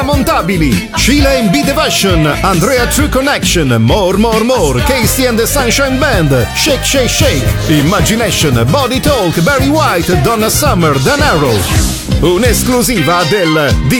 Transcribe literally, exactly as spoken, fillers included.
montabili, Sheila and B Devotion, Andrea True Connection, More More More, Casey and the Sunshine Band, Shake Shake Shake, Imagination, Body Talk, Barry White, Donna Summer, Dan Arrow. Un'esclusiva del